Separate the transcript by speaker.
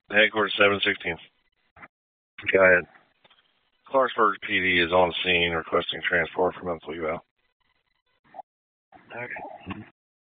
Speaker 1: Headquarters 716.
Speaker 2: Go ahead.
Speaker 1: Clarksburg PD is on scene requesting transport for mental eval.
Speaker 2: Okay.